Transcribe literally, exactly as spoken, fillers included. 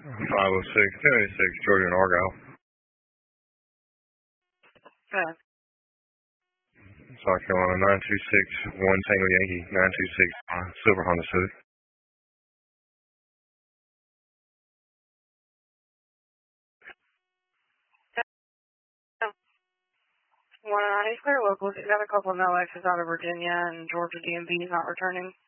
five oh six, two eighty-six, Georgia and Argyle. Uh, South Carolina, nine two six one Tango Yankee, nine two six uh, Silver Honda Civic. one oh nine is clear locals. You got a couple of no X's out of Virginia and Georgia D M V is not returning.